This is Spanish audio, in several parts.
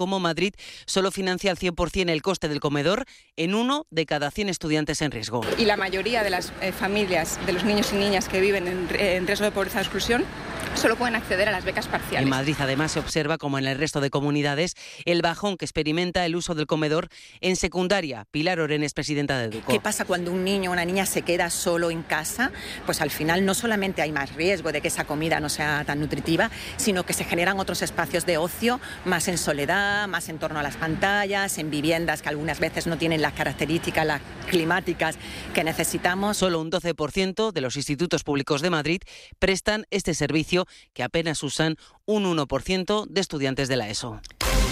cómo Madrid solo financia al 100% el coste del comedor en 1 de cada 100 estudiantes en riesgo. Y la mayoría de las familias, de los niños y niñas que viven en riesgo de pobreza o exclusión, solo pueden acceder a las becas parciales. En Madrid, además, se observa, como en el resto de comunidades, el bajón que experimenta el uso del comedor en secundaria. Pilar Orenes, presidenta de EDUCO. ¿Qué pasa cuando un niño o una niña se queda solo en casa? Pues al final no solamente hay más riesgo de que esa comida no sea tan nutritiva, sino que se generan otros espacios de ocio, más en soledad, más en torno a las pantallas, en viviendas que algunas veces no tienen las características las climáticas que necesitamos. Solo un 12% de los institutos públicos de Madrid prestan este servicio, que apenas usan un 1% de estudiantes de la ESO.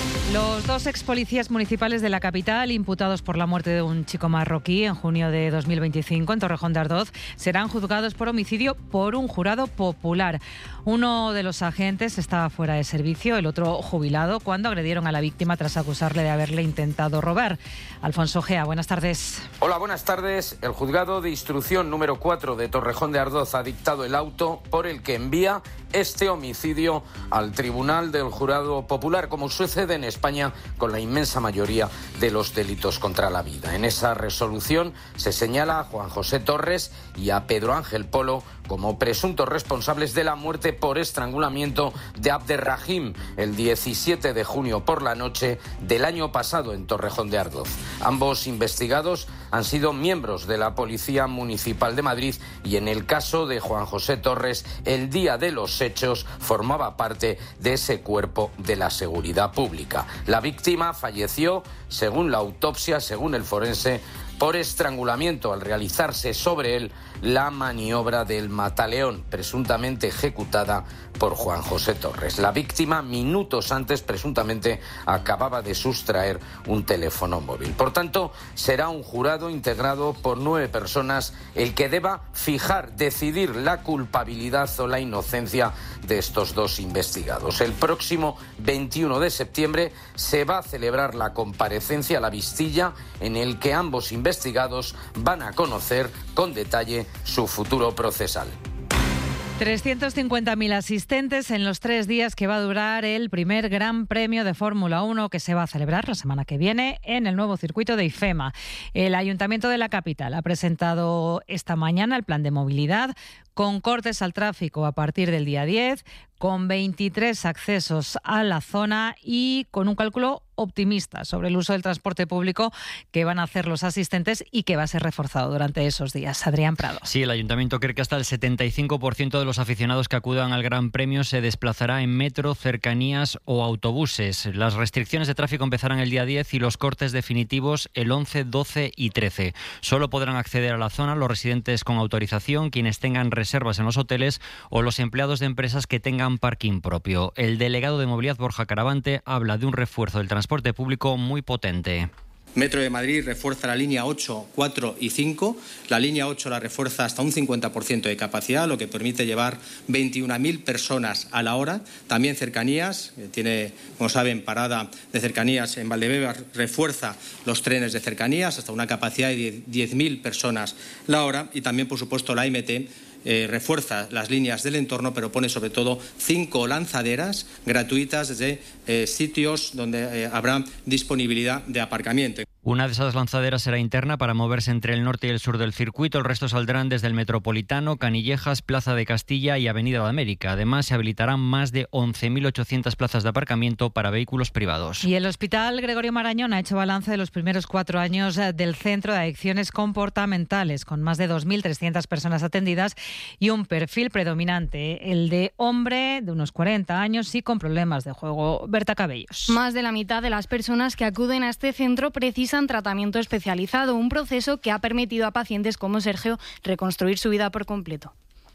Los 2 expolicías municipales de la capital, imputados por la muerte de un chico marroquí en junio de 2025 en Torrejón de Ardoz, serán juzgados por homicidio por un jurado popular. Uno de los agentes estaba fuera de servicio, el otro jubilado, cuando agredieron a la víctima tras acusarle de haberle intentado robar. Alfonso Gea, buenas tardes. Hola, buenas tardes. El juzgado de instrucción número 4 de Torrejón de Ardoz ha dictado el auto por el que envía este homicidio al Tribunal del Jurado Popular, como sucede en España con la inmensa mayoría de los delitos contra la vida. En esa resolución se señala a Juan José Torres y a Pedro Ángel Polo como presuntos responsables de la muerte por estrangulamiento de Abderrahim el 17 de junio por la noche del año pasado en Torrejón de Ardoz. Ambos investigados han sido miembros de la Policía Municipal de Madrid y en el caso de Juan José Torres, el día de los hechos formaba parte de ese cuerpo de la seguridad pública. La víctima falleció, según la autopsia, según el forense, por estrangulamiento al realizarse sobre él la maniobra del mataleón, presuntamente ejecutada por Juan José Torres. La víctima, minutos antes, presuntamente acababa de sustraer un teléfono móvil. Por tanto, será un jurado integrado por 9 personas el que deba fijar, decidir la culpabilidad o la inocencia de estos 2 investigados. El próximo 21 de septiembre se va a celebrar la comparecencia, la vistilla, en el que ambos investigados van a conocer con detalle su futuro procesal. 350.000 asistentes en los 3 días que va a durar el primer Gran Premio de Fórmula 1, que se va a celebrar la semana que viene en el nuevo circuito de IFEMA. El Ayuntamiento de la capital ha presentado esta mañana el plan de movilidad con cortes al tráfico a partir del día 10, con 23 accesos a la zona y con un cálculo optimista sobre el uso del transporte público que van a hacer los asistentes y que va a ser reforzado durante esos días. Adrián Prado. Sí, el Ayuntamiento cree que hasta el 75% de los aficionados que acudan al Gran Premio se desplazará en metro, cercanías o autobuses. Las restricciones de tráfico empezarán el día 10 y los cortes definitivos el 11, 12 y 13. Solo podrán acceder a la zona los residentes con autorización, quienes tengan reservas en los hoteles o los empleados de empresas que tengan parking propio. El delegado de Movilidad, Borja Caravante, habla de un refuerzo del transporte público muy potente. Metro de Madrid refuerza la línea 8, 4 y 5. La línea 8 la refuerza hasta un 50% de capacidad, lo que permite llevar 21.000 personas a la hora. También cercanías, tiene, como saben, parada de cercanías en Valdebebas, refuerza los trenes de cercanías hasta una capacidad de 10.000 personas la hora. Y también, por supuesto, la MT refuerza las líneas del entorno, pero pone sobre todo 5 lanzaderas gratuitas desde sitios donde habrá disponibilidad de aparcamiento. Una de esas lanzaderas será interna para moverse entre el norte y el sur del circuito. El resto saldrán desde el Metropolitano, Canillejas, Plaza de Castilla y Avenida de América. Además, se habilitarán más de 11.800 plazas de aparcamiento para vehículos privados. Y el Hospital Gregorio Marañón ha hecho balance de los primeros 4 años del Centro de Adicciones Comportamentales, con más de 2.300 personas atendidas y un perfil predominante, el de hombre de unos 40 años y con problemas de juego. Berta Cabellos. Más de la mitad de las personas que acuden a este centro precisan tratamiento especializado, un proceso que ha permitido a pacientes como Sergio reconstruir su vida por completo.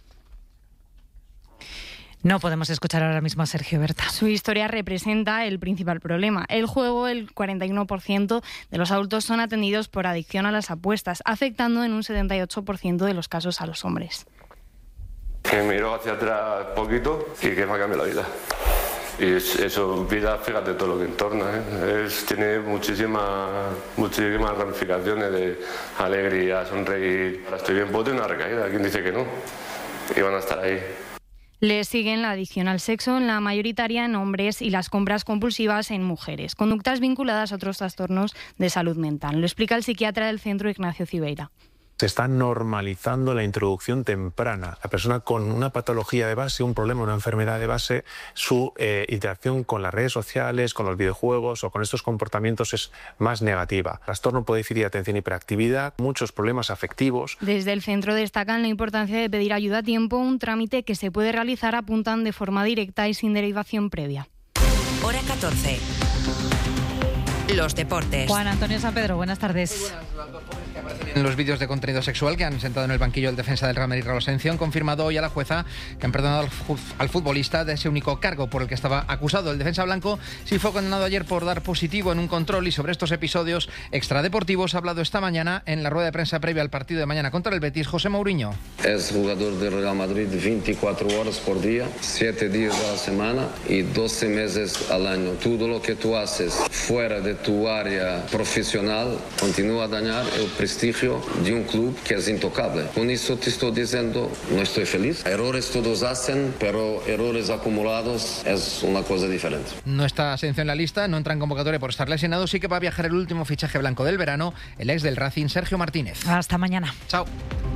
No podemos escuchar ahora mismo a Sergio, Berta. Su historia representa el principal problema. El juego, el 41% de los adultos son atendidos por adicción a las apuestas, afectando en un 78% de los casos a los hombres. Que miro hacia atrás poquito y que me ha cambiado la vida. Y eso, vida, fíjate todo lo que entorna, ¿eh? Tiene muchísimas ramificaciones de alegría, sonreír. Ahora estoy bien, puedo tener una recaída, ¿quién dice que no? Y van a estar ahí. Le siguen la adicción al sexo, en la mayoritaria en hombres, y las compras compulsivas en mujeres. Conductas vinculadas a otros trastornos de salud mental. Lo explica el psiquiatra del centro, Ignacio Cibeira. Se está normalizando la introducción temprana. La persona con una patología de base, un problema, una enfermedad de base, su interacción con las redes sociales, con los videojuegos o con estos comportamientos es más negativa. Trastorno por déficit de atención y hiperactividad, muchos problemas afectivos. Desde el centro destacan la importancia de pedir ayuda a tiempo, un trámite que se puede realizar, apuntan, de forma directa y sin derivación previa. Hora 14. Los deportes. Juan Antonio San Pedro, buenas tardes. En los vídeos de contenido sexual que han sentado en el banquillo el defensa del Real Madrid, Raúl Asensio, han confirmado hoy a la jueza que han perdonado al futbolista de ese único cargo por el que estaba acusado. El defensa blanco sí fue condenado ayer por dar positivo en un control, y sobre estos episodios extradeportivos ha hablado esta mañana en la rueda de prensa previa al partido de mañana contra el Betis, José Mourinho. Es jugador del Real Madrid 24 horas por día, 7 días a la semana y 12 meses al año. Todo lo que tú haces fuera de tu área profesional continúa a dañar el prestigio de un club que es intocable. Con eso te estoy diciendo, no estoy feliz. Errores todos hacen, pero errores acumulados es una cosa diferente. No está Asensio en la lista, no entra en convocatoria por estar lesionado, sí que va a viajar el último fichaje blanco del verano, el ex del Racing, Sergio Martínez. Hasta mañana. Chao.